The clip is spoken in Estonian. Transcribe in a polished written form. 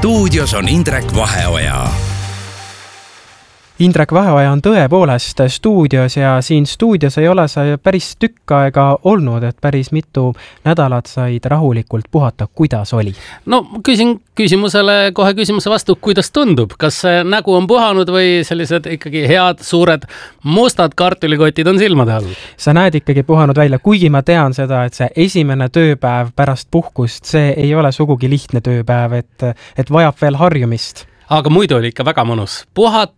Stuudios on Indrek Vaheoja. Indrek Vaheoja on tõepoolest stuudios ja siin stuudios ei ole sa päris tükk aega olnud, et päris mitu nädalat said rahulikult puhata. Kuidas oli? No küsin kohe küsimuse vastu, kuidas tundub? Kas nägu on puhanud või sellised ikkagi head, suured, mustad kartulikotid on silmade all? Sa näed ikkagi puhanud välja, kuigi ma tean seda, et see esimene tööpäev pärast puhkust, see ei ole sugugi lihtne tööpäev, et vajab veel harjumist. Aga muidu oli ikka väga mõnus. Puhata